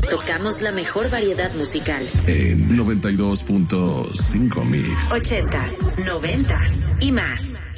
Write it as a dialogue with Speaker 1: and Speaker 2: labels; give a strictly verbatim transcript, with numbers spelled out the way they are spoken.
Speaker 1: Tocamos la mejor variedad musical.
Speaker 2: En noventa y dos punto cinco Mix.
Speaker 1: Ochentas, noventas y más.